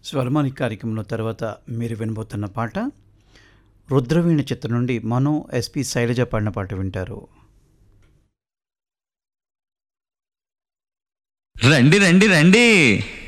స్వరమాని కార్యక్రమంలో తర్వాత మీరు వినబోతున్న పాట రుద్రవీణ చిత్రం నుండి మనో ఎస్పి శైలజ పాడిన పాట వింటారు. రండి రండి రండి